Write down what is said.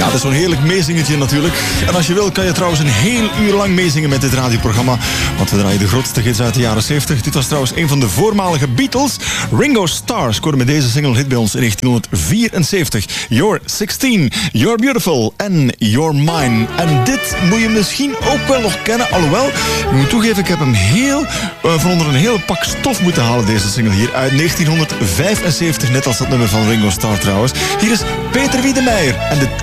Ja, dat is zo'n heerlijk meezingetje natuurlijk. En als je wil kan je trouwens een heel uur lang meezingen met dit radioprogramma. Want we draaien de grootste hits uit de jaren 70. Dit was trouwens een van de voormalige Beatles. Ringo Starr scoorde met deze single hit bij ons in 1974. You're 16, You're Beautiful en You're Mine. En dit moet je misschien ook wel nog kennen. Alhoewel, ik moet toegeven, ik heb hem van onder een heel pak stof moeten halen, deze single hier. Uit 1975, net als dat nummer van Ringo Starr trouwens. Hier is Peter Wiedemeyer en de